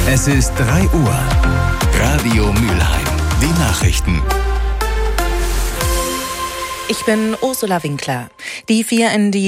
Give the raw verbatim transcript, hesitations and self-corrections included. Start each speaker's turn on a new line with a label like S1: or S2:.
S1: Es ist drei Uhr. Radio Mülheim. Die Nachrichten.
S2: Ich bin Ursula Winkler. Die vier in die